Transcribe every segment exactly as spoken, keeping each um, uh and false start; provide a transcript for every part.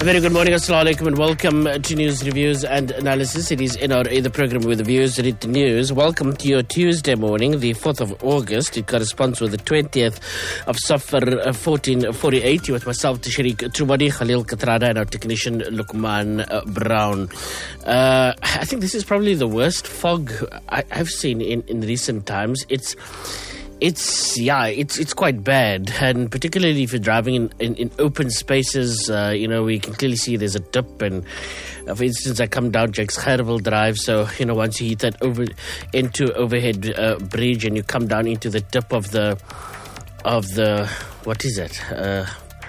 A very good morning, assalamu alaikum, and welcome to News Reviews and Analysis. It is N R A, the program with the views, read the news. Welcome to your Tuesday morning, the fourth of August. It corresponds with the twentieth of Safar fourteen forty-eight. You're with myself, Tashriq Trubadi, Khalil Katrada, and our technician, Lukman uh, Brown. Uh, I think this is probably the worst fog I, I've seen in, in recent times. It's... It's, yeah, it's it's quite bad, and particularly if you're driving in, in, in open spaces, uh, you know, we can clearly see there's a dip, and uh, for instance, I come down Jack's Khairville Drive, so, you know, once you hit that over into overhead uh, bridge and you come down into the dip of the, of the, what is it, uh,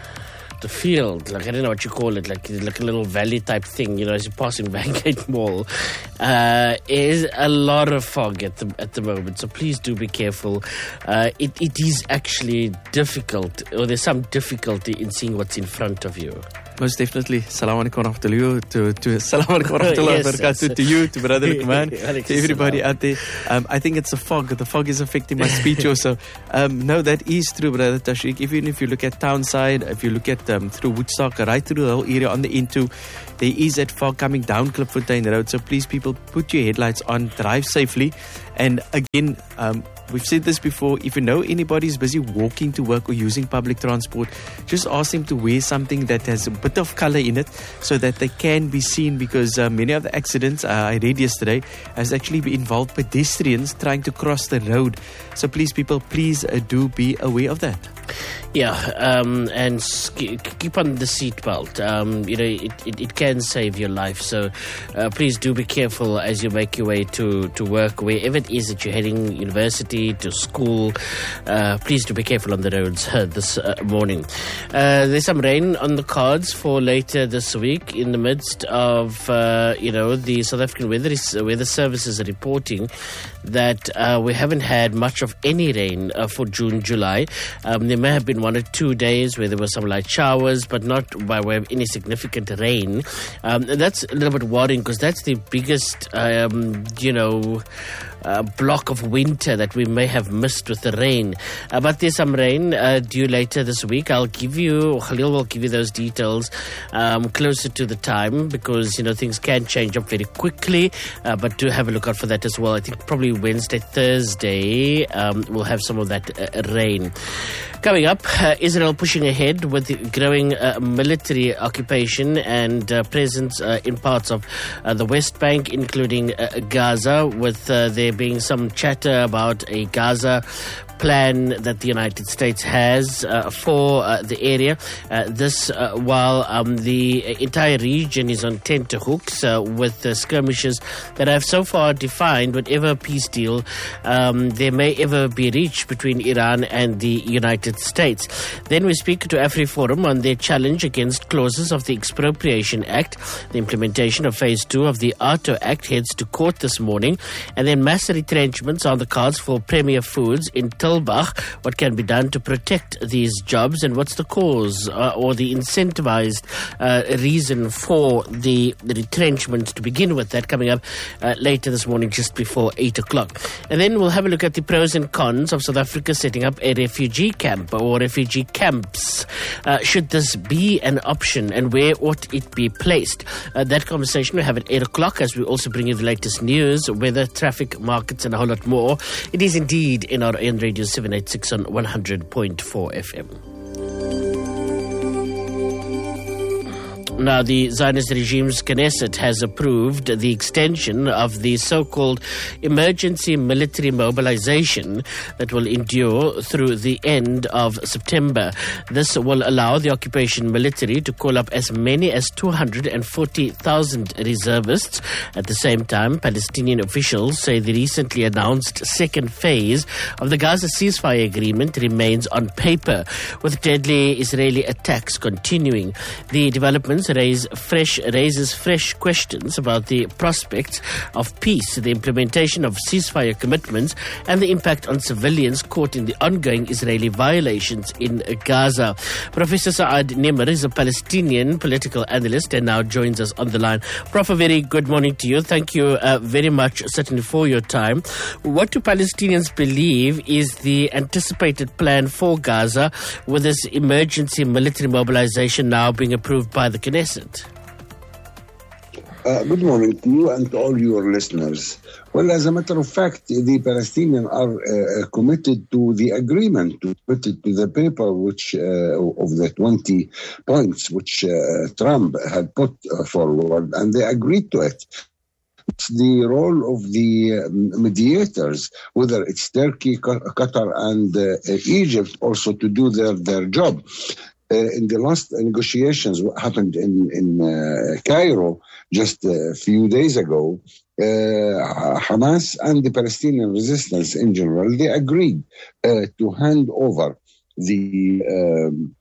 the field, like I don't know what you call it, like like a little valley type thing, you know, as you're passing Bangate Mall, uh, is a lot of fog at the at the moment. So please do be careful. Uh, it it is actually difficult, or there's some difficulty in seeing what's in front of you. Most definitely. Assalamu alaikum warahmatullahi to to Assalamu alaikum warahmatullahi wabarakatuh to you, to Brother Lukman, to everybody out there. Um, I think it's the fog. The fog is affecting my speech also. Um, no, that is true, Brother Tashriq. Even if you look at Townside, if you look at um, through Woodstock, right through the whole area on the N two, there is that fog coming down Klipfontein Road. So please, people, put your headlights on, drive safely. And again, um, we've said this before, if you know anybody is busy walking to work or using public transport, just ask them to wear something that has a bit of color in it so that they can be seen, because uh, many of the accidents uh, I read yesterday has actually involved pedestrians trying to cross the road. So please, people, please uh, do be aware of that. Yeah, um, and keep on the seatbelt. Um, you know, it, it, it can save your life. So uh, please do be careful as you make your way to, to work, wherever it is that you're heading, university, to school. Uh, please do be careful on the roads uh, this uh, morning. Uh, there's some rain on the cards for later this week in the midst of, uh, you know, the South African Weather, is, weather Services are reporting that uh, we haven't had much of any rain uh, for June, July. Um, there may have been one or two days where there were some light showers, but not by way of any significant rain. Um, and that's a little bit worrying, because that's the biggest, um, you know, uh, block of winter that we may have missed with the rain. Uh, but there's some rain uh, due later this week. I'll give you, Khalil will give you those details um, closer to the time, because, you know, things can change up very quickly. Uh, but do have a look out for that as well. I think probably Wednesday, Thursday, um, we'll have some of that uh, rain. Coming up, uh, Israel pushing ahead with the growing uh, military occupation and uh, presence uh, in parts of uh, the West Bank, including uh, Gaza, with uh, there being some chatter about a Gaza plan that the United States has uh, for uh, the area. Uh, this uh, while um, the entire region is on tenterhooks uh, with uh, skirmishes that have so far defined whatever peace deal um, there may ever be reached between Iran and the United States. Then we speak to AfriForum on their challenge against clauses of the Expropriation Act. The implementation of Phase two of the AARTO Act heads to court this morning. And then mass retrenchments on the cards for Premier Foods in Tilbach. What can be done to protect these jobs, and what's the cause uh, or the incentivized uh, reason for the, the retrenchment to begin with? That coming up uh, later this morning, just before eight o'clock. And then we'll have a look at the pros and cons of South Africa setting up a refugee camp or refugee camps. Uh, should this be an option, and where ought it be placed? Uh, that conversation we'll have at eight o'clock, as we also bring you the latest news, weather, traffic, markets, and a whole lot more. It is indeed in our N Radio seven eighty-six on one hundred point four F M. Now, the Zionist regime's Knesset has approved the extension of the so-called emergency military mobilization that will endure through the end of September. This will allow the occupation military to call up as many as two hundred forty thousand reservists. At the same time, Palestinian officials say the recently announced second phase of the Gaza ceasefire agreement remains on paper, with deadly Israeli attacks continuing. The developments raise fresh raises fresh questions about the prospects of peace, the implementation of ceasefire commitments, and the impact on civilians caught in the ongoing Israeli violations in Gaza. Professor Saad Nimr is a Palestinian political analyst and now joins us on the line. Prof, a very good morning to you. Thank you uh, very much, certainly, for your time. What do Palestinians believe is the anticipated plan for Gaza, with this emergency military mobilization now being approved by the Knesset? Knesset. Uh, good morning to you and to all your listeners. Well, as a matter of fact, the Palestinians are uh, committed to the agreement, committed to the paper which uh, of the twenty points which uh, Trump had put uh, forward, and they agreed to it. It's the role of the mediators, whether it's Turkey, Qatar, and uh, Egypt, also to do their, their job. Uh, in the last negotiations, what happened in, in uh, Cairo just a few days ago, uh, Hamas and the Palestinian resistance in general, they agreed uh, to hand over the um,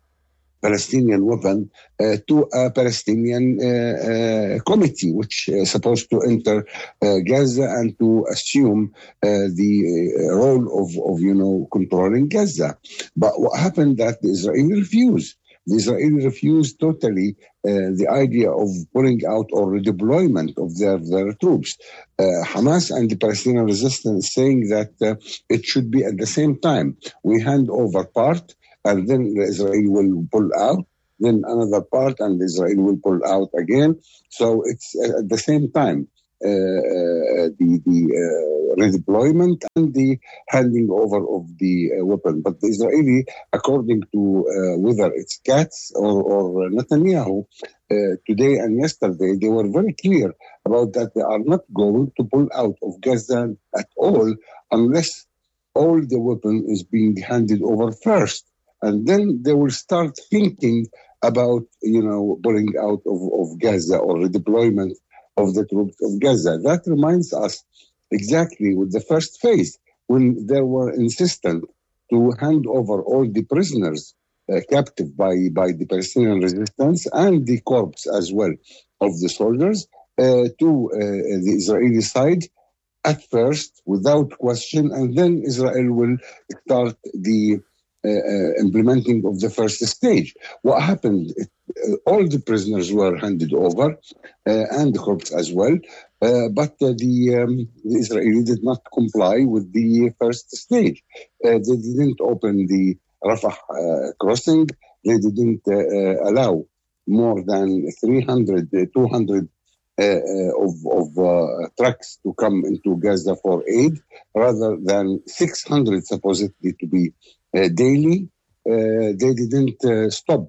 Palestinian weapon uh, to a Palestinian uh, uh, committee, which is supposed to enter uh, Gaza and to assume uh, the uh, role of, of, you know, controlling Gaza. But what happened that the Israeli refused. The Israeli refused totally uh, the idea of pulling out or redeployment of their, their troops. Uh, Hamas and the Palestinian resistance saying that uh, it should be at the same time. We hand over part, and then the Israel will pull out, then another part, and Israel will pull out again. So it's uh, at the same time, uh, uh, the, the uh, redeployment and the handing over of the uh, weapon. But the Israeli, according to uh, whether it's Katz or, or Netanyahu, uh, today and yesterday, they were very clear about that they are not going to pull out of Gaza at all unless all the weapon is being handed over first. And then they will start thinking about, you know, pulling out of, of Gaza or redeployment of the troops of Gaza. That reminds us exactly with the first phase, when they were insistent to hand over all the prisoners uh, captive by, by the Palestinian resistance and the corpse as well of the soldiers uh, to uh, the Israeli side at first, without question, and then Israel will start the Uh, uh, implementing of the first stage. What happened? It, uh, all the prisoners were handed over, uh, and the corpse as well, uh, but uh, the, um, the Israeli did not comply with the first stage. Uh, they didn't open the Rafah uh, crossing. They didn't uh, uh, allow more than three hundred, two hundred uh, uh, of, of uh, trucks to come into Gaza for aid, rather than six hundred supposedly to be Uh, daily. Uh, they didn't uh, stop.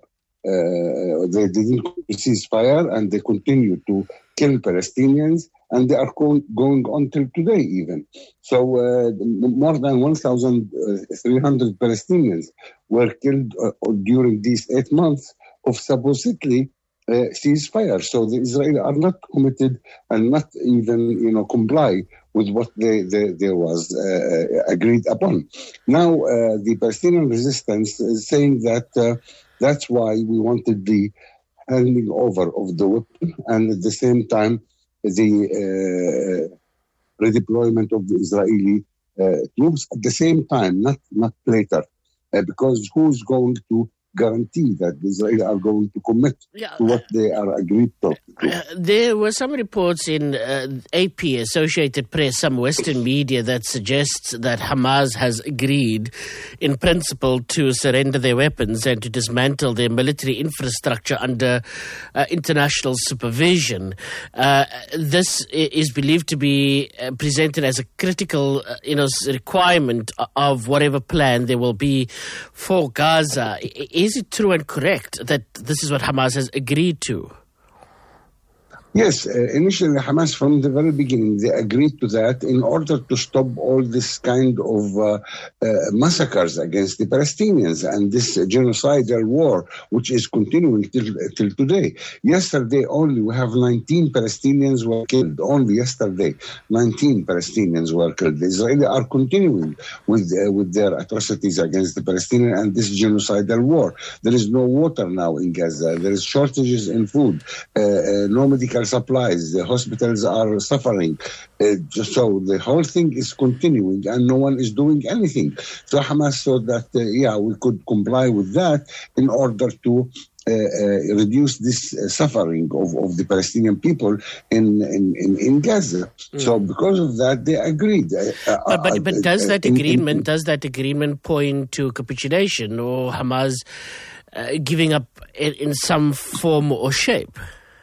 Uh, they didn't cease fire, and they continue to kill Palestinians, and they are co- going on till today even. So uh, more than one thousand three hundred Palestinians were killed uh, during these eight months of supposedly uh, ceasefire. So the Israelis are not committed and not even, you know, comply with what they, they, there was uh, agreed upon. Now, uh, the Palestinian resistance is saying that uh, that's why we wanted the handing over of the weapon, and at the same time, the uh, redeployment of the Israeli uh, troops at the same time, not, not later, uh, because who's going to guarantee that the Israelis are going to commit yeah. to what they are agreed to. Uh, there were some reports in uh, A P, Associated Press, some Western media that suggests that Hamas has agreed in principle to surrender their weapons and to dismantle their military infrastructure under uh, international supervision. Uh, this is believed to be uh, presented as a critical uh, you know, requirement of whatever plan there will be for Gaza. Is it true and correct that this is what Hamas has agreed to? Yes, uh, initially Hamas from the very beginning, they agreed to that in order to stop all this kind of uh, uh, massacres against the Palestinians and this uh, genocidal war, which is continuing till, till today. Yesterday only, we have nineteen Palestinians were killed. Only yesterday, nineteen Palestinians were killed. The Israelis are continuing with, uh, with their atrocities against the Palestinians and this genocidal war. There is no water now in Gaza. There is shortages in food, uh, uh, no medical supplies. The hospitals are suffering. Uh, so the whole thing is continuing and no one is doing anything. So Hamas thought that, uh, yeah, we could comply with that in order to uh, uh, reduce this uh, suffering of, of the Palestinian people in, in, in, in Gaza. Mm. So because of that, they agreed. Uh, but but, but does uh, that agreement, in, in, does that agreement point to capitulation, or Hamas uh, giving up in, in some form or shape?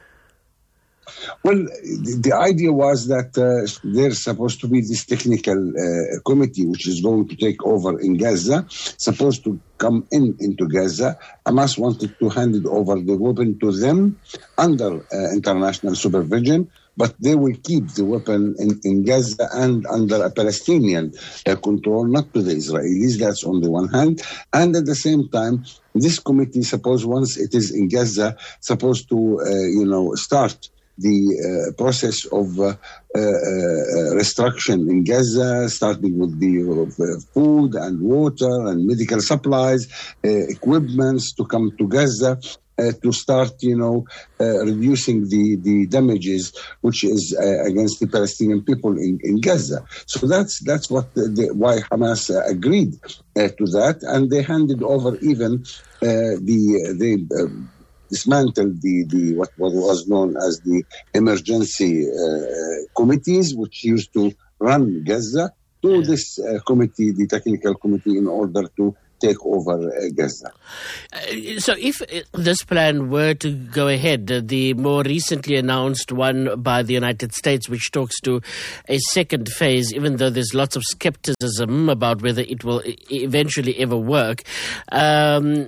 Well, the, the idea was that uh, there's supposed to be this technical uh, committee which is going to take over in Gaza, supposed to come in into Gaza. Hamas wanted to hand it over the weapon to them under uh, international supervision, but they will keep the weapon in, in Gaza and under a Palestinian uh, control, not to the Israelis. That's on the one hand. And at the same time, this committee, suppose once it is in Gaza, supposed to, uh, you know, start the uh, process of uh, uh, uh, restriction in Gaza, starting with the uh, food and water and medical supplies, uh, equipments to come to Gaza, uh, to start, you know, uh, reducing the, the damages which is uh, against the Palestinian people in, in Gaza. So that's that's what the, the, why Hamas uh, agreed uh, to that, and they handed over even uh, the the. Uh, dismantled the, the what, what was known as the emergency uh, committees, which used to run Gaza, to yeah. this uh, committee, the technical committee, in order to take over uh, Gaza. Uh, so if uh, this plan were to go ahead, uh, the more recently announced one by the United States, which talks to a second phase, even though there's lots of skepticism about whether it will e- eventually ever work, um,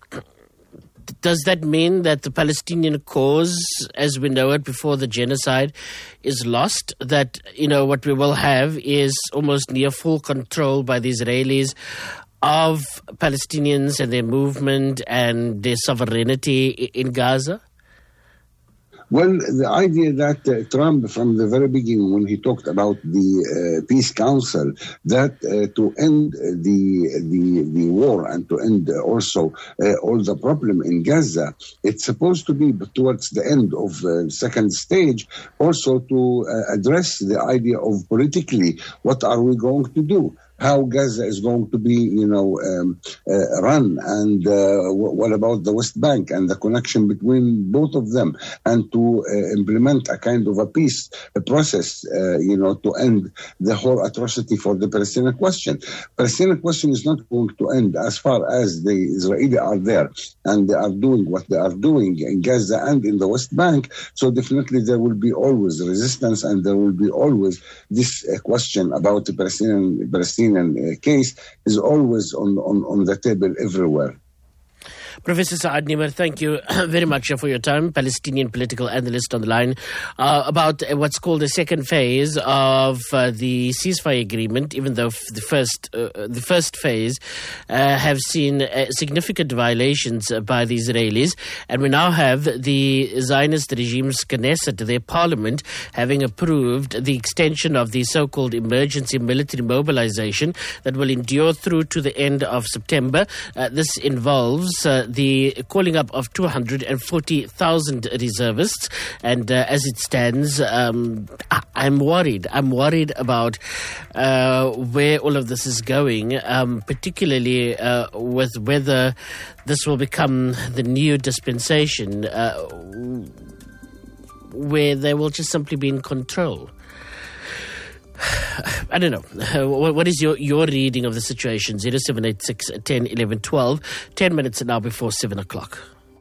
does that mean that the Palestinian cause, as we know it before the genocide, is lost? That, you know, what we will have is almost near full control by the Israelis of Palestinians and their movement and their sovereignty in Gaza? Well, the idea that uh, Trump, from the very beginning, when he talked about the uh, Peace Council, that uh, to end the the the war and to end also uh, all the problem in Gaza, it's supposed to be towards the end of the uh, second stage, also to uh, address the idea of politically, what are we going to do? How Gaza is going to be, you know, um, uh, run, and uh, what about the West Bank and the connection between both of them, and to uh, implement a kind of a peace a process, uh, you know, to end the whole atrocity for the Palestinian question. Palestinian question is not going to end as far as the Israelis are there and they are doing what they are doing in Gaza and in the West Bank. So definitely there will be always resistance, and there will be always this uh, question about the Palestinian Palestinian case is always on, on, on the table everywhere. Professor Saad Nimr, thank you very much for your time. Palestinian political analyst on the line, uh, about what's called the second phase of uh, the ceasefire agreement, even though the first uh, the first phase uh, have seen uh, significant violations by the Israelis. And we now have the Zionist regime's Knesset, their parliament, having approved the extension of the so-called emergency military mobilization that will endure through to the end of September. Uh, this involves uh, the calling up of two hundred forty thousand reservists. And uh, as it stands, um, I- I'm worried. I'm worried about uh, where all of this is going, um, particularly uh, with whether this will become the new dispensation uh, where they will just simply be in control. I don't know. What is your, your reading of the situation? zero seven eight six, one zero, one one, one two. Ten minutes now before seven o'clock.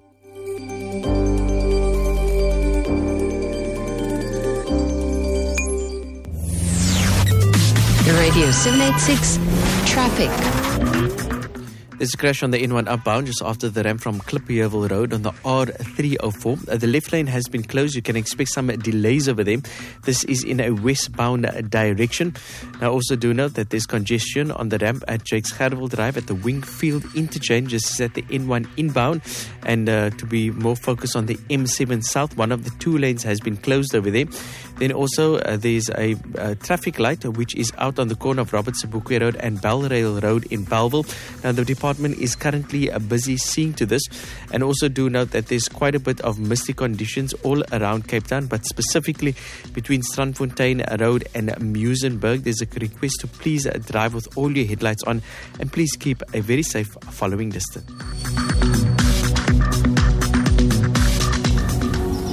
Radio seven eighty-six Traffic. There's a crash on the N one outbound just after the ramp from Klippeheuvel Road on the R three oh four. Uh, the left lane has been closed. You can expect some delays over there. This is in a westbound direction. Now, also do note that there's congestion on the ramp at Jakes Gerwel Drive at the Wingfield interchange. This is at the N one inbound. And uh, to be more focused on the M seven South, one of the two lanes has been closed over there. Then also uh, there's a, a traffic light which is out on the corner of Robert Sobukwe Road and Belrail Road in Bellville. Now, the department is currently uh, busy seeing to this. And also do note that there's quite a bit of misty conditions all around Cape Town, but specifically between Strandfontein Road and Muizenberg. There's a request to please uh, drive with all your headlights on, and please keep a very safe following distance.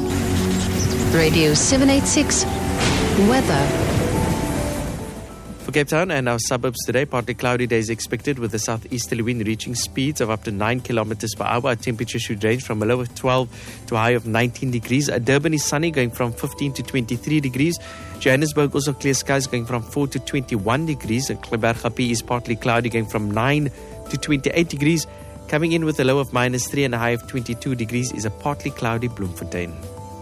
Radio seven eighty-six Weather. For Cape Town and our suburbs today, partly cloudy days expected with a southeasterly wind reaching speeds of up to nine kilometers per hour. Our temperature should range from a low of twelve to a high of nineteen degrees. Durban is sunny, going from fifteen to twenty-three degrees. Johannesburg also clear skies, going from four to twenty-one degrees. Klebergapi is partly cloudy, going from nine to twenty-eight degrees. Coming in with a low of minus three and a high of twenty-two degrees is a partly cloudy Bloemfontein.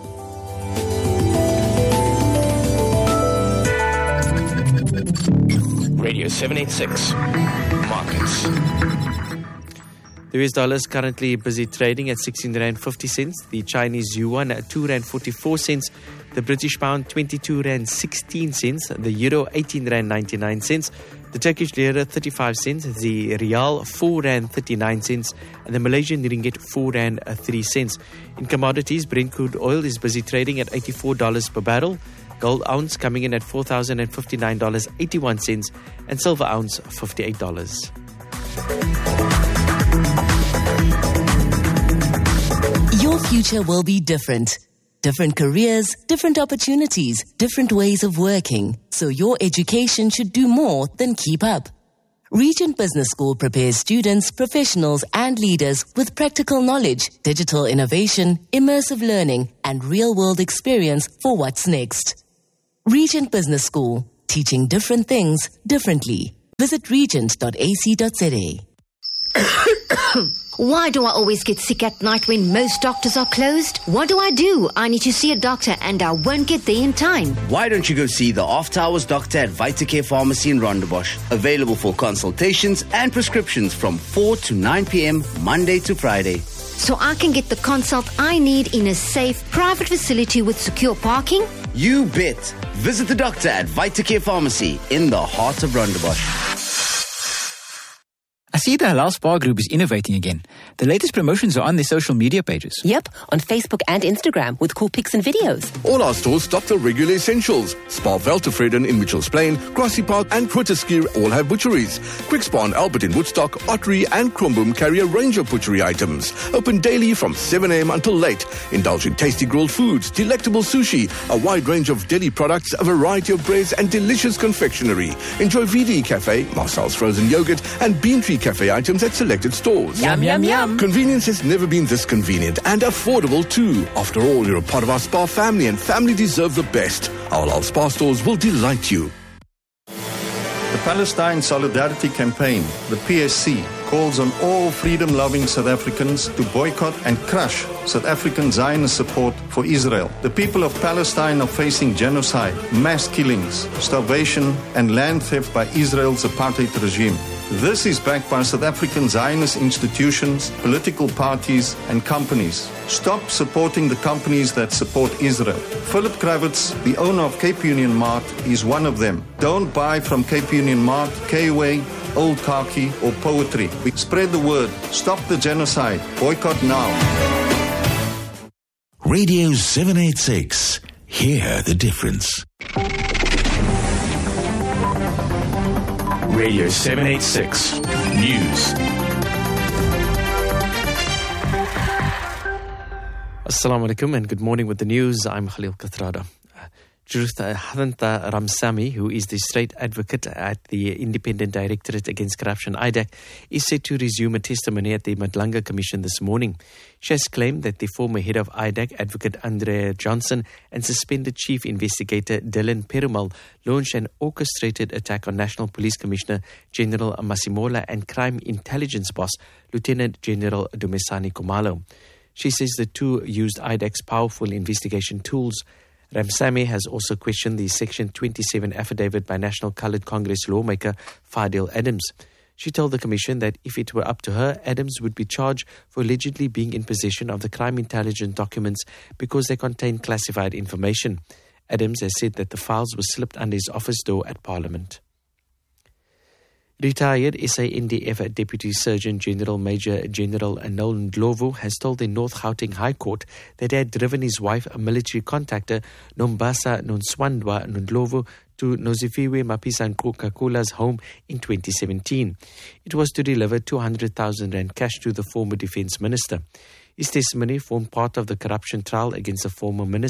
Radio seven eighty-six Markets. The U S dollar is currently busy trading at sixteen rand fifty cents. The Chinese yuan at two rand forty-four cents. The British pound twenty-two rand sixteen cents. The euro eighteen rand ninety-nine cents. The Turkish lira thirty-five cents. The rial four rand thirty-nine cents. And the Malaysian ringgit four rand three cents. In commodities, Brent crude oil is busy trading at eighty-four dollars per barrel. Gold ounce coming in at four thousand fifty-nine dollars and eighty-one cents, and silver ounce fifty-eight dollars. Your future will be different. Different careers, different opportunities, different ways of working. So your education should do more than keep up. Regent Business School prepares students, professionals, and leaders with practical knowledge, digital innovation, immersive learning, and real-world experience for what's next. Regent Business School, teaching different things differently. Visit regent dot a c dot z a. Why do I always get sick at night when most doctors are closed? What do I do? I need to see a doctor and I won't get there in time. Why don't you go see the After Hours doctor at Vitacare Pharmacy in Rondebosch? Available for consultations and prescriptions from four to nine p.m. Monday to Friday. So I can get the consult I need in a safe, private facility with secure parking? You bet. Visit the doctor at Vitacare Pharmacy in the heart of Rondebosch. I see the Halal Spa Group is innovating again. The latest promotions are on their social media pages. Yep, on Facebook and Instagram with cool pics and videos. All our stores stock the regular essentials. Spa Veltevreden in Mitchells Plain, Grassy Park and Grooteskier all have butcheries. Quick Spa and Albert in Woodstock, Ottery and Kromboom carry a range of butchery items. Open daily from seven a.m. until late. Indulge in tasty grilled foods, delectable sushi, a wide range of deli products, a variety of breads and delicious confectionery. Enjoy V D Cafe, Marcel's frozen yogurt and Bean Tree Cafe items at selected stores. Yum, yum, yum. Convenience has never been this convenient and affordable too. After all, you're a part of our Spa family and family deserve the best. Our Halal Spa stores will delight you. The Palestine Solidarity Campaign, the P S C, calls on all freedom-loving South Africans to boycott and crush South African Zionist support for Israel. The people of Palestine are facing genocide, mass killings, starvation, and land theft by Israel's apartheid regime. This is backed by South African Zionist institutions, political parties, and companies. Stop supporting the companies that support Israel. Philip Kravitz, the owner of Cape Union Mart, is one of them. Don't buy from Cape Union Mart, K-Way, Old Khaki, or Poetry. We spread the word. Stop the genocide. Boycott now. Radio seven eighty-six. Hear the difference. Radio seven eighty-six News. Assalamu alaikum and good morning with the news. I'm Khalil Kathrada. Judith Hadanta Ramsamy, who is the state advocate at the Independent Directorate Against Corruption, I D A C, is set to resume a testimony at the Madlanga Commission this morning. She has claimed that the former head of I D A C, Advocate Andrea Johnson, and suspended Chief Investigator Dylan Perumal launched an orchestrated attack on National Police Commissioner General Masimola and Crime Intelligence Boss Lieutenant General Dumesani Kumalo. She says the two used I D A C's powerful investigation tools. Ramsamy has also questioned the Section twenty-seven affidavit by National Coloured Congress lawmaker Fadil Adams. She told the Commission that if it were up to her, Adams would be charged for allegedly being in possession of the crime intelligence documents because they contain classified information. Adams has said that the files were slipped under his office door at Parliament. Retired S A N D F Deputy Surgeon General Major General Noel Ndlovu has told the North Gauteng High Court that he had driven his wife, a military contactor, Nombasa Nonswandwa Ndlovu, to Nozifiwe Mapisa Nkukakula's home in twenty seventeen. It was to deliver two hundred thousand rand cash to the former defence minister. His testimony formed part of the corruption trial against the former minister.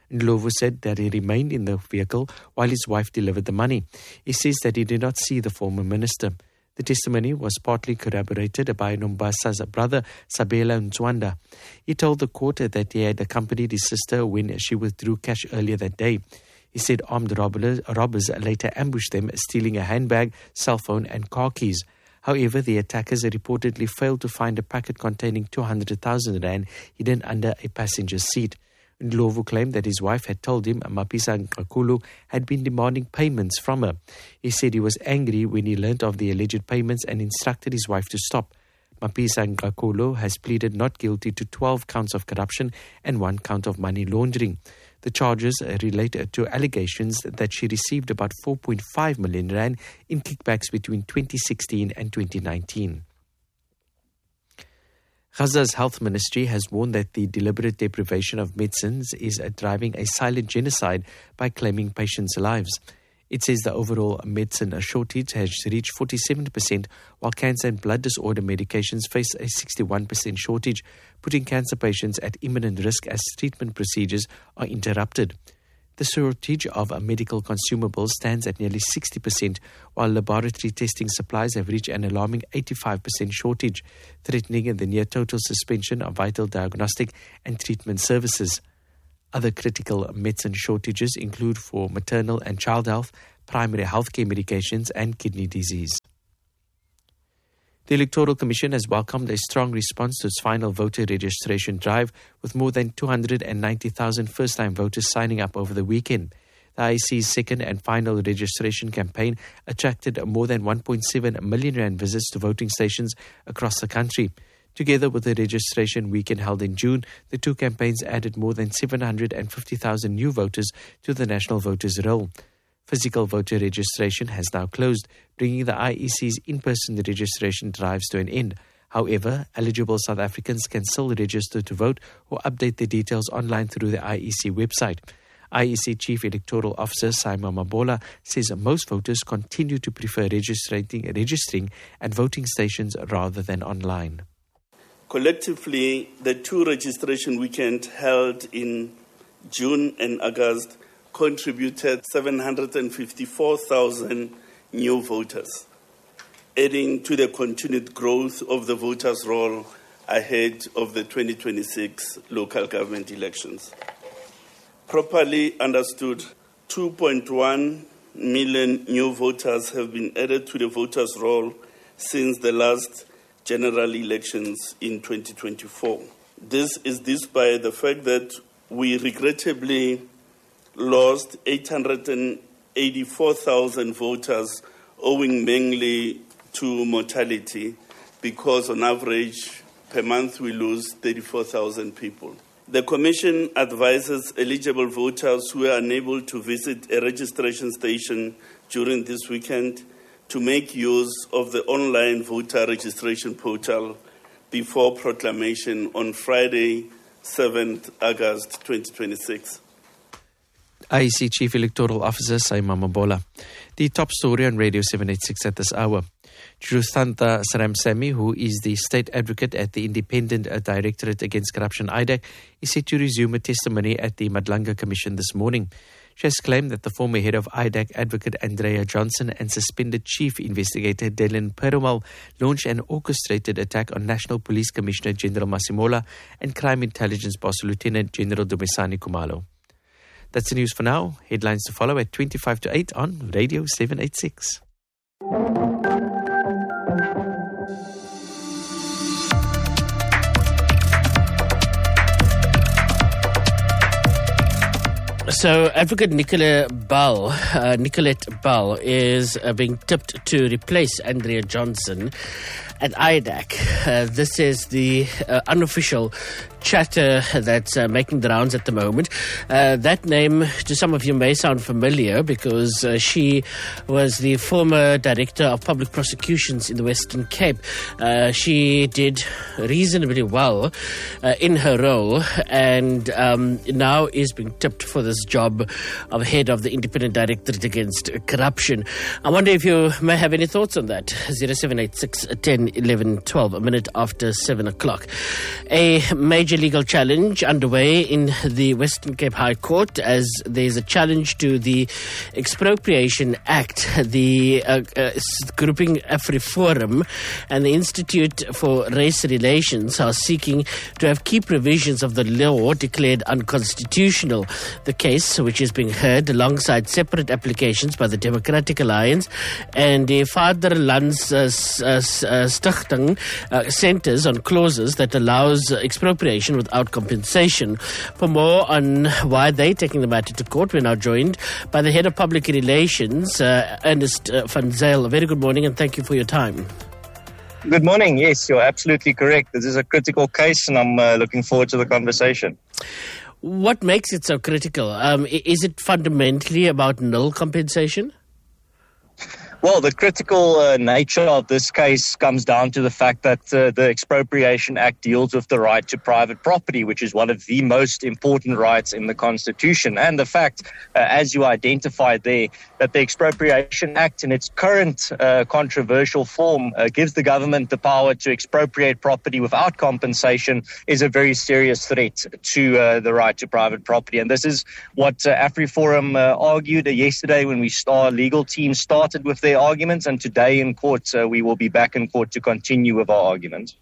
Ndlovu said that he remained in the vehicle while his wife delivered the money. He says that he did not see the former minister. The testimony was partly corroborated by Nombasa's brother, Sabela Nzwanda. He told the court that he had accompanied his sister when she withdrew cash earlier that day. He said armed robbers, robbers later ambushed them, stealing a handbag, cell phone and car keys. However, the attackers reportedly failed to find a packet containing two hundred thousand rand hidden under a passenger seat. Ndlovu claimed that his wife had told him Mapisa Ngakulu had been demanding payments from her. He said he was angry when he learnt of the alleged payments and instructed his wife to stop. Mapisa Ngakulu has pleaded not guilty to twelve counts of corruption and one count of money laundering. The charges relate to allegations that she received about four point five million rand in kickbacks between twenty sixteen and twenty nineteen. Gaza's health ministry has warned that the deliberate deprivation of medicines is driving a silent genocide by claiming patients' lives. It says the overall medicine shortage has reached forty-seven percent, while cancer and blood disorder medications face a sixty-one percent shortage, putting cancer patients at imminent risk as treatment procedures are interrupted. The shortage of medical consumables stands at nearly sixty percent, while laboratory testing supplies have reached an alarming eighty-five percent shortage, threatening the near-total suspension of vital diagnostic and treatment services. Other critical medicine shortages include for maternal and child health, primary healthcare medications and kidney disease. The Electoral Commission has welcomed a strong response to its final voter registration drive, with more than two hundred ninety thousand first-time voters signing up over the weekend. The I E C's second and final registration campaign attracted more than one point seven million rand visits to voting stations across the country. Together with the registration weekend held in June, the two campaigns added more than seven hundred fifty thousand new voters to the National Voters Roll. Physical voter registration has now closed, bringing the I E C's in-person registration drives to an end. However, eligible South Africans can still register to vote or update their details online through the I E C website. I E C Chief Electoral Officer Simon Mabola says most voters continue to prefer registering, registering at voting stations rather than online. Collectively, the two registration weekends held in June and August contributed seven hundred fifty-four thousand new voters, adding to the continued growth of the voters' roll ahead of the twenty twenty-six local government elections. Properly understood, two point one million new voters have been added to the voters' roll since the last general elections in twenty twenty-four. This is despite the fact that we regrettably lost eight hundred eighty-four thousand voters, owing mainly to mortality, because on average per month we lose thirty-four thousand people. The Commission advises eligible voters who are unable to visit a registration station during this weekend to make use of the online voter registration portal before proclamation on Friday, seventh August twenty twenty-six. I E C Chief Electoral Officer Simon Mabola. The top story on Radio seven eighty-six at this hour. Jurustanta Saramsamy, who is the State Advocate at the Independent Directorate Against Corruption I D A C, is set to resume a testimony at the Madlanga Commission this morning. She has claimed that the former head of I D A C, Advocate Andrea Johnson, and suspended Chief Investigator Dylan Perumal launched an orchestrated attack on National Police Commissioner General Masimola and Crime Intelligence Boss Lieutenant General Dumisani Kumalo. That's the news for now. Headlines to follow at twenty-five to eight on Radio seven eighty-six. So, Advocate Nicola Ball, uh, Nicolette Ball is uh, being tipped to replace Andrea Johnson at I D A C. Uh, this is the uh, unofficial chatter that's uh, making the rounds at the moment. Uh, that name, to some of you, may sound familiar because uh, she was the former Director of Public Prosecutions in the Western Cape. Uh, she did reasonably well uh, in her role and um, now is being tipped for this job of head of the Independent Directorate Against Corruption. I wonder if you may have any thoughts on that. zero seven eight six, ten, eleven, twelve, a minute after seven o'clock. A major major legal challenge underway in the Western Cape High Court as there's a challenge to the Expropriation Act. The uh, uh, grouping AfriForum and the Institute for Race Relations are seeking to have key provisions of the law declared unconstitutional. The case, which is being heard alongside separate applications by the Democratic Alliance and the Vaderlands uh, uh, Stichting, uh, centers on clauses that allows expropriation without compensation. For more on why they're taking the matter to court, we're now joined by the Head of Public Relations, uh, Ernest uh, van Zyl. A very good morning and thank you for your time. Good morning. Yes, you're absolutely correct. This is a critical case and I'm uh, looking forward to the conversation. What makes it so critical? Um, is it fundamentally about nil compensation? Well, the critical uh, nature of this case comes down to the fact that uh, the Expropriation Act deals with the right to private property, which is one of the most important rights in the Constitution. And the fact, uh, as you identified there, that the Expropriation Act in its current uh, controversial form uh, gives the government the power to expropriate property without compensation is a very serious threat to uh, the right to private property. And this is what uh, AfriForum uh, argued uh, yesterday when we our legal team started with their arguments, and today in court uh, we will be back in court to continue with our argument.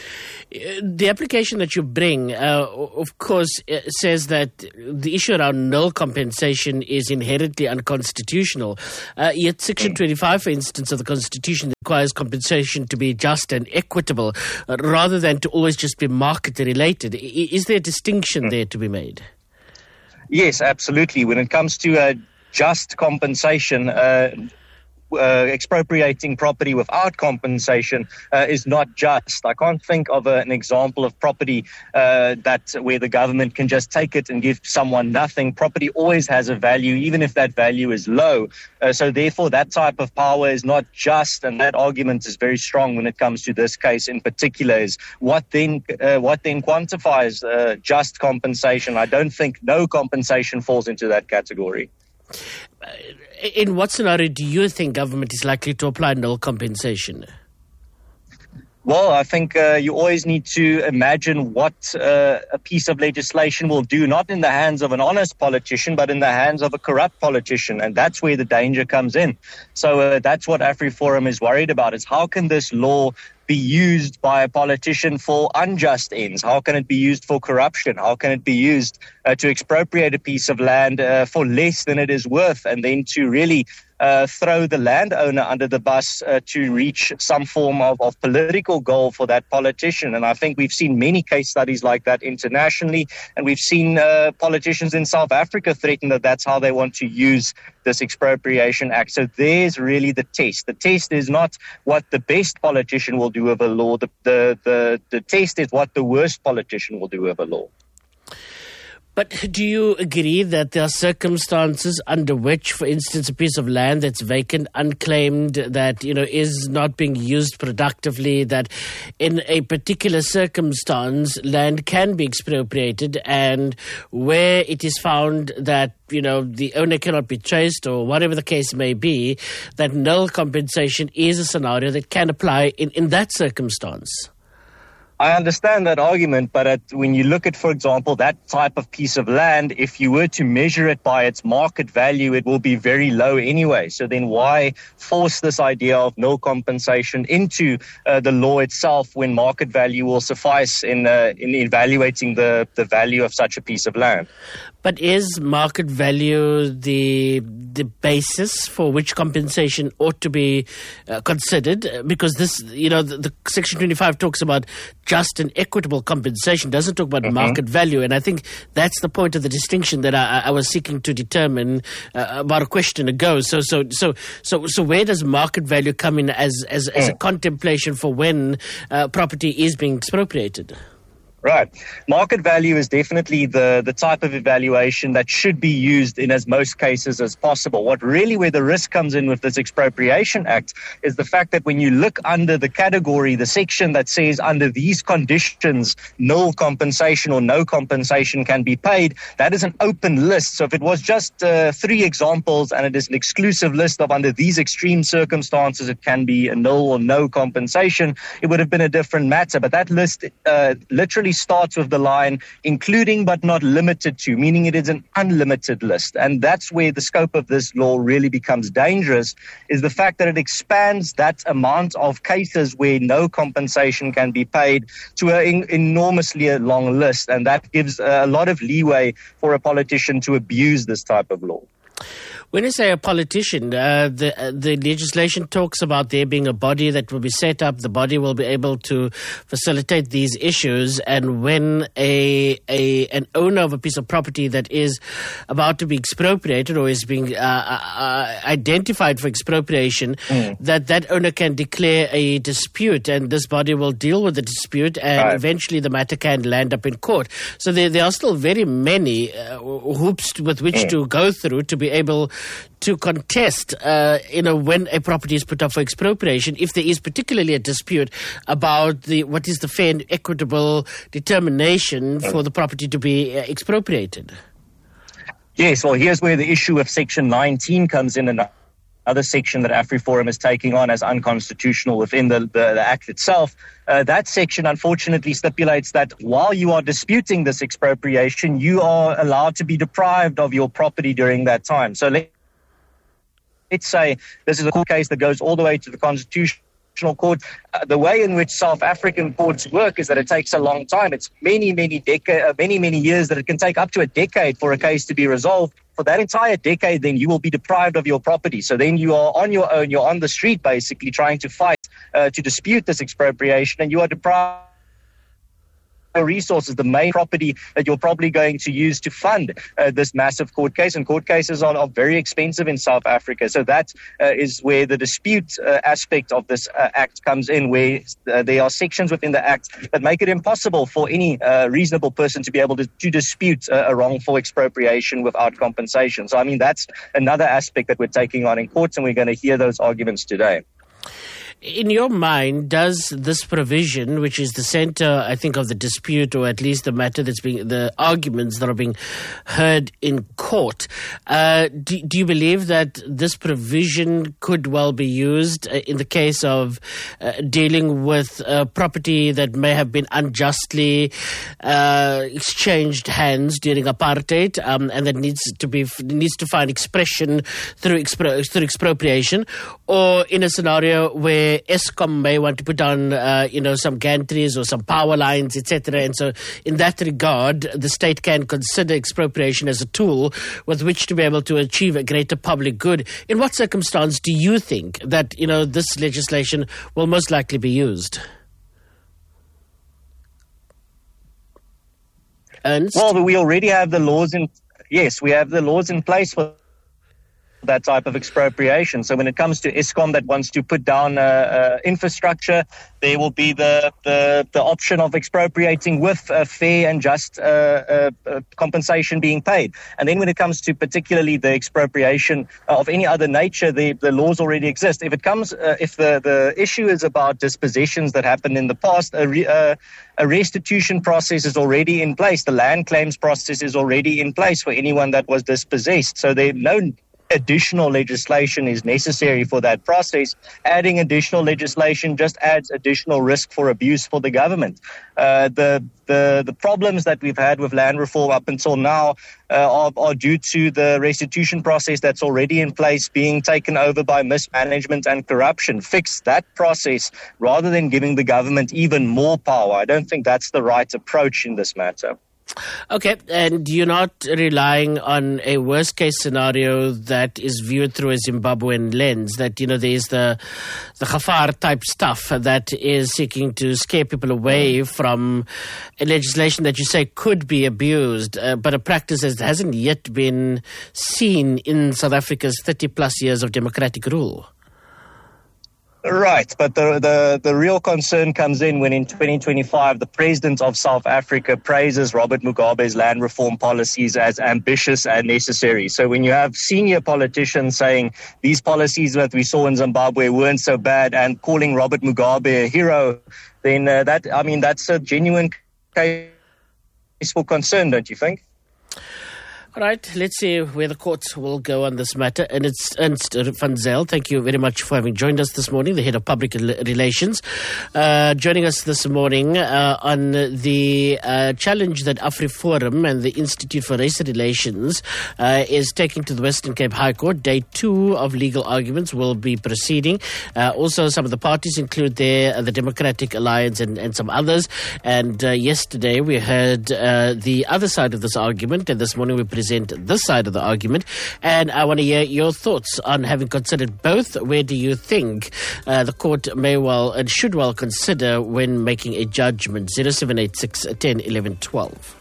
The application that you bring, uh, of course, uh, says that the issue around nil compensation is inherently unconstitutional. Uh, yet Section twenty-five, for instance, of the Constitution requires compensation to be just and equitable, uh, rather than to always just be market-related. Is there a distinction there to be made? Yes, absolutely. When it comes to uh, just compensation, uh, Uh, expropriating property without compensation uh, is not just. I can't think of a, an example of property uh, that where the government can just take it and give someone nothing. Property always has a value, even if that value is low. Uh, so therefore, that type of power is not just, and that argument is very strong when it comes to this case in particular. Is what then uh, what then quantifies uh, just compensation? I don't think no compensation falls into that category. In what scenario do you think government is likely to apply nil compensation? Well, I think uh, you always need to imagine what uh, a piece of legislation will do, not in the hands of an honest politician, but in the hands of a corrupt politician. And that's where the danger comes in. So uh, that's what AfriForum is worried about, is how can this law be used by a politician for unjust ends? How can it be used for corruption? How can it be used uh, to expropriate a piece of land uh, for less than it is worth, and then to really uh, throw the landowner under the bus uh, to reach some form of, of political goal for that politician? And I think we've seen many case studies like that internationally, and we've seen uh, politicians in South Africa threaten that that's how they want to use this Expropriation Act. So there's really the test. The test is not what the best politician will do with a law. The, the, the, the test is what the worst politician will do with a law. But do you agree that there are circumstances under which, for instance, a piece of land that's vacant, unclaimed, that, you know, is not being used productively, that in a particular circumstance, land can be expropriated, and where it is found that, you know, the owner cannot be traced or whatever the case may be, that nil compensation is a scenario that can apply in, in that circumstance? I understand that argument, but at, when you look at, for example, that type of piece of land, if you were to measure it by its market value, it will be very low anyway. So then why force this idea of no compensation into uh, the law itself when market value will suffice in uh, in evaluating the, the value of such a piece of land? But is market value the the basis for which compensation ought to be uh, considered? Because this, you know, the, the Section twenty-five talks about just and equitable compensation, doesn't talk about mm-hmm. market value. And I think that's the point of the distinction that I, I was seeking to determine uh, about a question ago. So, so, so, so, so, where does market value come in as as, as a contemplation for when uh, property is being expropriated? Right. Market value is definitely the, the type of evaluation that should be used in as most cases as possible. What really where the risk comes in with this Expropriation Act is the fact that when you look under the category, the section that says under these conditions, no compensation or no compensation can be paid, that is an open list. So if it was just uh, three examples and it is an exclusive list of under these extreme circumstances, it can be a nil or no compensation, it would have been a different matter. But that list uh, literally simply starts with the line, including but not limited to, meaning it is an unlimited list. And that's where the scope of this law really becomes dangerous, is the fact that it expands that amount of cases where no compensation can be paid to an enormously long list. And that gives a lot of leeway for a politician to abuse this type of law. When you say a politician, uh, the uh, the legislation talks about there being a body that will be set up. The body will be able to facilitate these issues, and when a a an owner of a piece of property that is about to be expropriated or is being uh, uh, identified for expropriation, mm. that that owner can declare a dispute, and this body will deal with the dispute, and right. eventually the matter can land up in court. So there there are still very many uh, hoops with which mm. to go through to be able to contest, uh, you know, when a property is put up for expropriation, if there is particularly a dispute about the what is the fair and equitable determination for the property to be uh, expropriated. Yes, well, here's where the issue of Section nineteen comes in, and another section that AfriForum is taking on as unconstitutional within the, the, the Act itself. Uh, that section, unfortunately, stipulates that while you are disputing this expropriation, you are allowed to be deprived of your property during that time. So let, let's say this is a court case that goes all the way to the Constitutional Court. Uh, the way in which South African courts work is that it takes a long time. It's many, many decade, uh, many, many years that it can take up to a decade for a case to be resolved. For that entire decade, then you will be deprived of your property. So then you are on your own. You're on the street, basically, trying to fight uh, to dispute this expropriation, and you are deprived of resources, the main property that you're probably going to use to fund uh, this massive court case. And court cases are, are very expensive in South Africa. So that uh, is where the dispute uh, aspect of this uh, act comes in, where uh, there are sections within the act that make it impossible for any uh, reasonable person to be able to, to dispute uh, a wrongful expropriation without compensation. So, I mean, that's another aspect that we're taking on in courts, and we're going to hear those arguments today. In your mind, does this provision, which is the center, I think, of the dispute, or at least the matter that's being, the arguments that are being heard in court, uh, do, do you believe that this provision could well be used uh, in the case of uh, dealing with uh, property that may have been unjustly uh, exchanged hands during apartheid, um, and that needs to be needs to find expression through expro- through expropriation, or in a scenario where Eskom may want to put on, uh, you know, some gantries or some power lines, et cetera. And so in that regard, the state can consider expropriation as a tool with which to be able to achieve a greater public good. In what circumstance do you think that, you know, this legislation will most likely be used? Ernst? Well, we already have the laws in, yes, we have the laws in place for that type of expropriation. So when it comes to Eskom that wants to put down uh, uh, infrastructure, there will be the, the, the option of expropriating with uh, fair and just uh, uh, uh, compensation being paid. And then when it comes to particularly the expropriation of any other nature, the, the laws already exist. If it comes, uh, if the, the issue is about dispossessions that happened in the past, a, re, uh, a restitution process is already in place. The land claims process is already in place for anyone that was dispossessed. So there no additional legislation is necessary for that process. Adding additional legislation just adds additional risk for abuse for the government. Uh, the, the the problems that we've had with land reform up until now uh, are, are due to the restitution process that's already in place being taken over by mismanagement and corruption. Fix that process rather than giving the government even more power. I don't think that's the right approach in this matter. Okay, and you're not relying on a worst-case scenario that is viewed through a Zimbabwean lens, that, you know, there's the the Khafar-type stuff that is seeking to scare people away from a legislation that you say could be abused, uh, but a practice that hasn't yet been seen in South Africa's thirty-plus years of democratic rule. Right, but the, the the real concern comes in when in twenty twenty-five the president of South Africa praises Robert Mugabe's land reform policies as ambitious and necessary. So when you have senior politicians saying these policies that we saw in Zimbabwe weren't so bad and calling Robert Mugabe a hero, then uh, that, I mean, that's a genuine case for concern, don't you think? All right, let's see where the courts will go on this matter. And it's Ernst van Zyl. Thank you very much for having joined us this morning, the Head of Public Relations. Uh, joining us this morning uh, on the uh, challenge that AfriForum and the Institute for Race Relations uh, is taking to the Western Cape High Court. Day two of legal arguments will be proceeding. Uh, also, some of the parties include there uh, the Democratic Alliance and, and some others. And uh, yesterday we heard uh, the other side of this argument, and this morning we present this side of the argument. And I want to hear your thoughts on, having considered both, where do you think uh, the court may well and should well consider when making a judgment? zero seven eight six, one zero, one one, one two.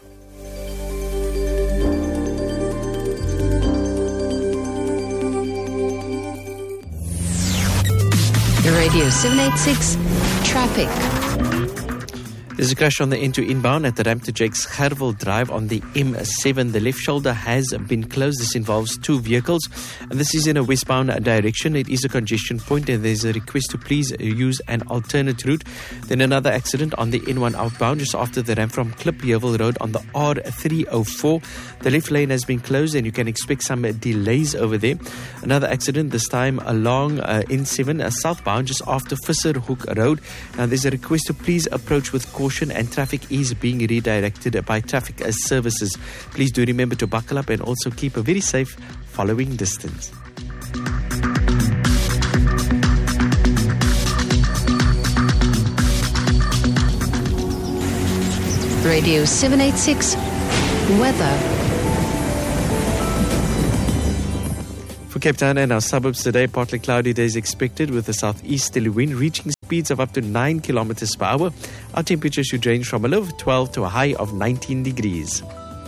Radio seven eighty-six Traffic. There's a crash on the N two inbound at the ramp to Jakes Gerwel Drive on the M seven. The left shoulder has been closed. This involves two vehicles, and this is in a westbound direction. It is a congestion point, and there's a request to please use an alternate route. Then another accident on the N one outbound just after the ramp from Klipjewel Road on the R three oh four. The left lane has been closed, and you can expect some delays over there. Another accident, this time along uh, N seven uh, southbound just after Visserhoek Road. Now there's a request to please approach with caution, and traffic is being redirected by traffic services. Please do remember to buckle up and also keep a very safe following distance. Radio seven eighty-six Weather. For Cape Town and our suburbs today, partly cloudy days expected with a southeasterly wind reaching speeds of up to nine kilometers per hour. Our temperature should range from a low of twelve to a high of nineteen degrees.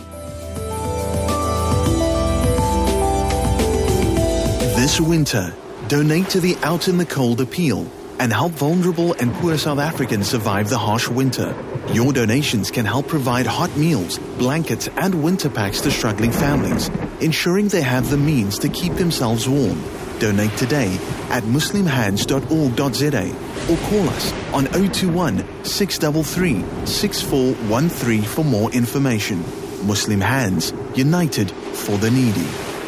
This winter, donate to the Out in the Cold appeal and help vulnerable and poor South Africans survive the harsh winter. Your donations can help provide hot meals, blankets, and winter packs to struggling families, ensuring they have the means to keep themselves warm. Donate today at muslim hands dot org dot za or call us on zero two one, six three three, six four one three for more information. Muslim Hands, united for the needy.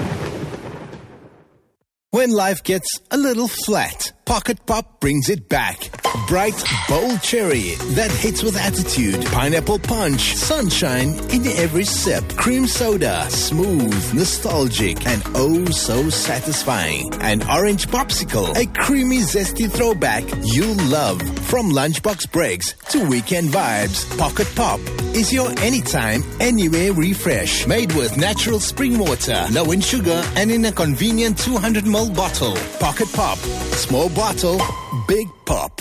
When life gets a little flat, Pocket Pop brings it back. Bright, bold cherry that hits with attitude. Pineapple punch, sunshine in every sip. Cream soda, smooth, nostalgic, and oh so satisfying. An orange popsicle, a creamy, zesty throwback you'll love. From lunchbox breaks to weekend vibes, Pocket Pop is your anytime, anywhere refresh. Made with natural spring water, low in sugar, and in a convenient two hundred milliliter bottle. Pocket Pop. Small bottle, big pop.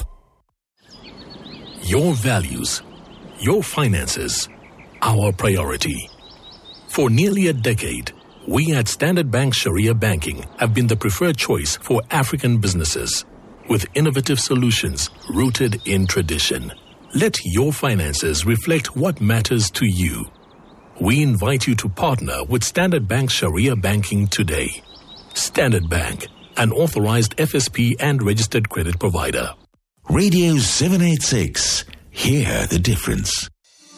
Your values, your finances, our priority. For nearly a decade, we at Standard Bank Sharia Banking have been the preferred choice for African businesses, with innovative solutions rooted in tradition. Let your finances reflect what matters to you. We invite you to partner with Standard Bank Sharia Banking today. Standard Bank, an authorized F S P and registered credit provider. Radio seven eighty-six. Hear the difference.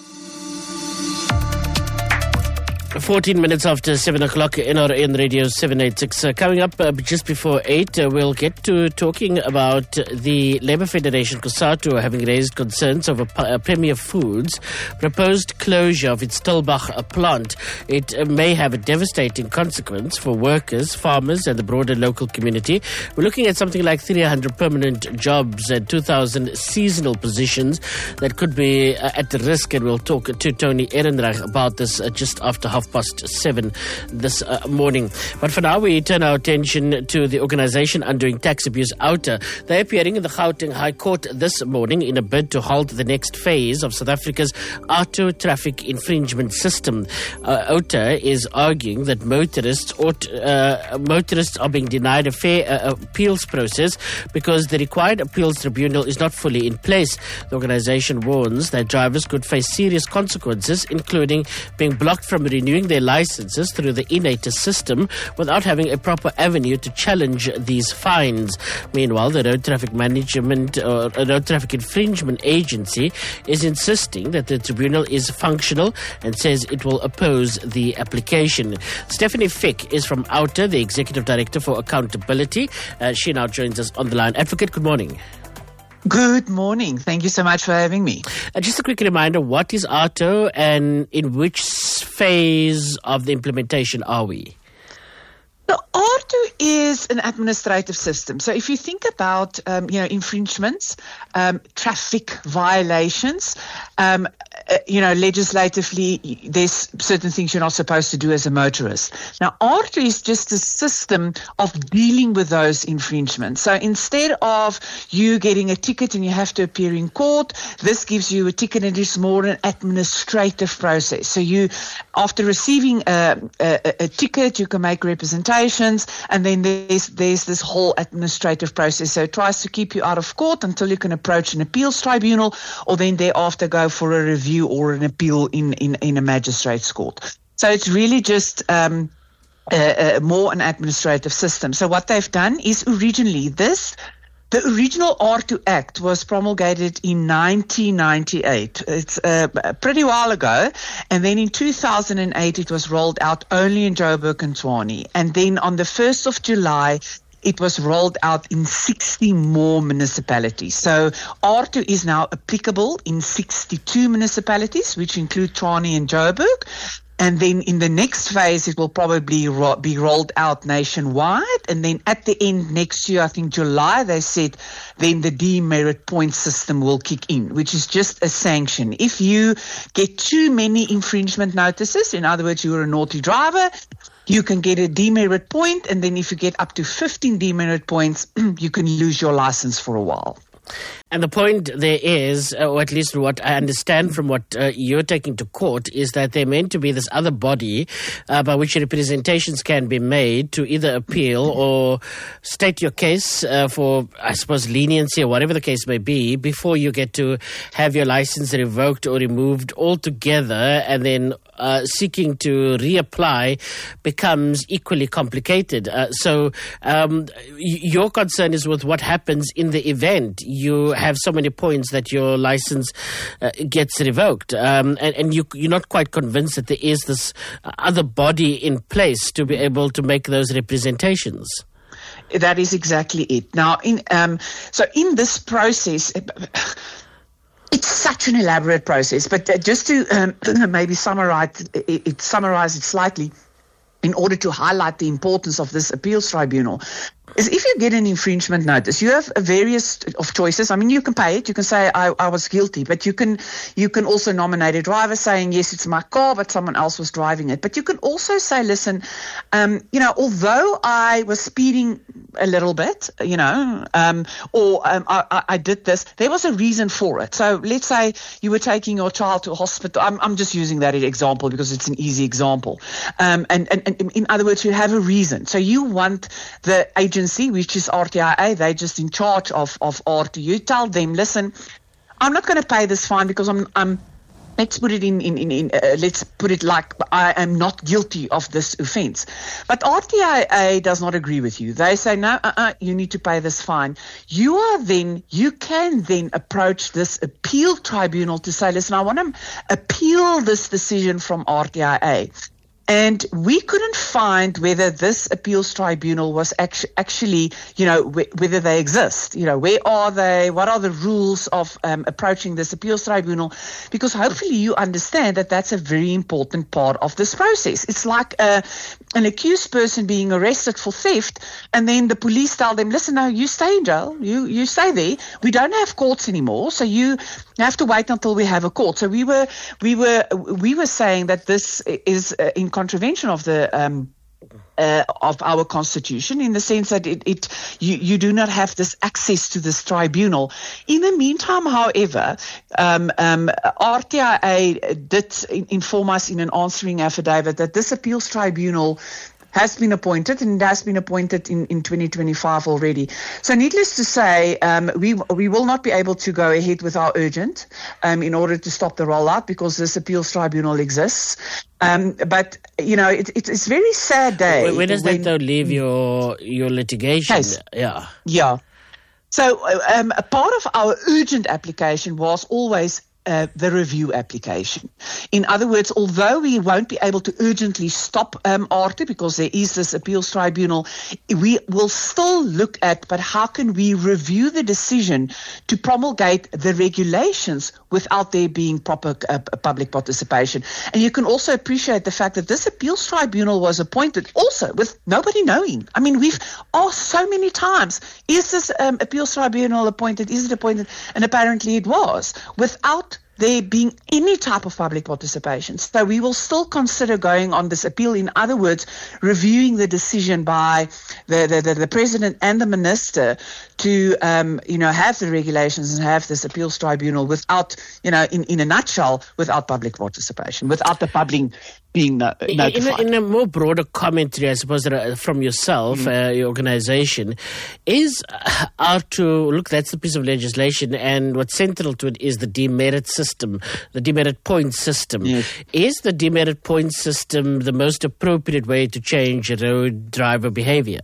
fourteen minutes after seven o'clock in our in Radio seven eighty-six. Uh, coming up uh, just before eight, uh, we'll get to talking about the Labour Federation, COSATU, having raised concerns over uh, Premier Foods' proposed closure of its Tilbach uh, plant. It uh, may have a devastating consequence for workers, farmers, and the broader local community. We're looking at something like three hundred permanent jobs and two thousand seasonal positions that could be uh, at risk, and we'll talk to Tony Ehrenreich about this uh, just after half past seven this uh, morning. But for now, we turn our attention to the organisation undoing tax abuse, OUTA. They're appearing in the Gauteng High Court this morning in a bid to halt the next phase of South Africa's auto traffic infringement system. Uh, OUTA is arguing that motorists ought, uh, motorists are being denied a fair uh, appeals process because the required appeals tribunal is not fully in place. The organisation warns that drivers could face serious consequences, including being blocked from renewing renewing their licenses through the eNatus system without having a proper avenue to challenge these fines. Meanwhile, the Road Traffic Management or uh, Road Traffic Infringement Agency is insisting that the tribunal is functional and says it will oppose the application. Stephanie Fick is from Outer, the Executive Director for Accountability. Uh, she now joins us on the line. Advocate, good morning. Good morning. Thank you so much for having me. Uh, just a quick reminder, what is A R T O and in which phase of the implementation are we? So A R T O is an administrative system. So if you think about, um, you know, infringements, um, traffic violations, um, uh, you know, legislatively, there's certain things you're not supposed to do as a motorist. Now, A R T O is just a system of dealing with those infringements. So instead of you getting a ticket and you have to appear in court, this gives you a ticket and it's more an administrative process. So you, after receiving a, a, a ticket, you can make representations, and then there's there's this whole administrative process. So it tries to keep you out of court until you can approach an appeals tribunal, or then thereafter go for a review or an appeal in, in, in a magistrate's court. So it's really just um, uh, uh, more an administrative system. So what they've done is originally this The original A R T O Act was promulgated in nineteen ninety-eight. It's uh, a pretty while ago. And then in two thousand eight, it was rolled out only in Joburg and Tshwane. And then on the first of July, it was rolled out in sixty more municipalities. So A R T O is now applicable in sixty-two municipalities, which include Tshwane and Joburg. And then in the next phase, it will probably ro- be rolled out nationwide. And then at the end next year, I think July, they said, then the demerit point system will kick in, which is just a sanction. If you get too many infringement notices, in other words, you're a naughty driver, you can get a demerit point. And then if you get up to fifteen demerit points, you can lose your license for a while. And the point there is, uh, or at least what I understand from what uh, you're taking to court, is that they're meant to be this other body uh, by which representations can be made to either appeal or state your case uh, for, I suppose, leniency or whatever the case may be before you get to have your license revoked or removed altogether, and then uh, seeking to reapply becomes equally complicated. Uh, so um, y- your concern is with what happens in the event you have so many points that your license uh, gets revoked, um, and, and you, you're not quite convinced that there is this other body in place to be able to make those representations. That is exactly it. Now, in um, so in this process, it's such an elaborate process. But uh, just to um, maybe summarize it, it, summarize it slightly, in order to highlight the importance of this appeals tribunal, is if you get an infringement notice, you have a various of choices. I mean, you can pay it. You can say, I, I was guilty. But you can you can also nominate a driver saying, yes, it's my car, but someone else was driving it. But you can also say, listen, um, you know, although I was speeding a little bit, you know, um, or um, I, I did this, there was a reason for it. So let's say you were taking your child to a hospital. I'm, I'm just using that example because it's an easy example. Um, and, and, and in other words, you have a reason. So you want the agency, which is R T I A, they're just in charge of, of A R T O. You tell them, listen, I'm not going to pay this fine because I'm, I'm let's put it in, in, in, in uh, let's put it like I am not guilty of this offense. But R T I A does not agree with you. They say, no, uh-uh, you need to pay this fine. You are then, you can then approach this appeal tribunal to say, listen, I want to appeal this decision from R T I A. And we couldn't find whether this appeals tribunal was actu- actually, you know, wh- whether they exist. You know, where are they? What are the rules of um, approaching this appeals tribunal? Because hopefully you understand that that's a very important part of this process. It's like a, an accused person being arrested for theft, and then the police tell them, listen, no, you stay in jail. You, you stay there. We don't have courts anymore, so you have to wait until we have a court. So we were, we were, we were saying that this is uh, in contravention of the um, uh, of our constitution, in the sense that it, it you, you do not have this access to this tribunal. In the meantime, however, um, um, R T I A did inform us in an answering affidavit that this appeals tribunal has been appointed, and it has been appointed in, in twenty twenty-five already. So needless to say, um, we we will not be able to go ahead with our urgent um, in order to stop the rollout because this appeals tribunal exists. Um, but, you know, it, it, it's a very sad day. Where, where does when, that, though, leave your, your litigation? Case. Yeah. Yeah. So um, a part of our urgent application was always Uh, the review application. In other words, although we won't be able to urgently stop um, A R T E because there is this appeals tribunal, we will still look at, but how can we review the decision to promulgate the regulations without there being proper uh, public participation? And you can also appreciate the fact that this appeals tribunal was appointed also with nobody knowing. I mean, we've asked so many times, is this um, appeals tribunal appointed? Is it appointed? And apparently it was, without there being any type of public participation. So we will still consider going on this appeal. In other words, reviewing the decision by the, the, the, the president and the minister to, um, you know, have the regulations and have this appeals tribunal without, you know, in, in a nutshell, without public participation, without the public being no, notified. In a, in a more broader commentary, I suppose, that, uh, from yourself, mm-hmm. uh, your organization, is uh, out to, look, that's the piece of legislation, and what's central to it is the demerit system. System, the demerit point system. Yes. Is the demerit point system the most appropriate way to change road driver behavior?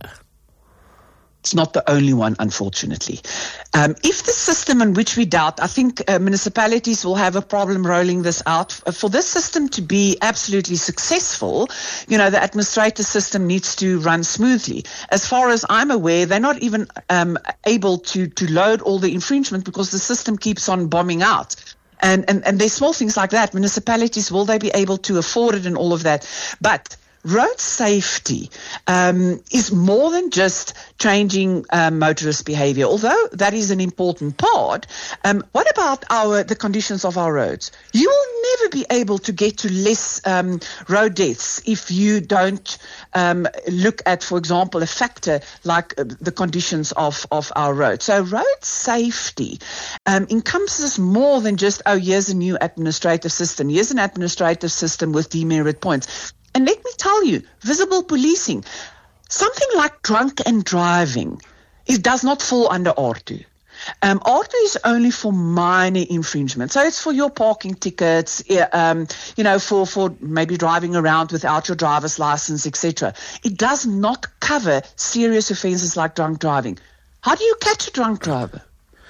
It's not the only one, unfortunately. Um, if the system in which we doubt, I think uh, municipalities will have a problem rolling this out. For this system to be absolutely successful, you know, the administrative system needs to run smoothly. As far as I'm aware, they're not even um, able to, to load all the infringement because the system keeps on bombing out. And, and, and there's small things like that. Municipalities, will they be able to afford it and all of that? But road safety um, is more than just changing um, motorist behavior, although that is an important part. Um, what about our the conditions of our roads? You will never be able to get to less um, road deaths if you don't um, look at, for example, a factor like uh, the conditions of, of our roads. So road safety um, encompasses more than just, oh, here's a new administrative system. Here's an administrative system with demerit points. And let me tell you, visible policing, something like drunk and driving, it does not fall under A R T U. Um, A R T U is only for minor infringement. So it's for your parking tickets, um, you know, for, for maybe driving around without your driver's license, et cetera. It does not cover serious offenses like drunk driving. How do you catch a drunk driver?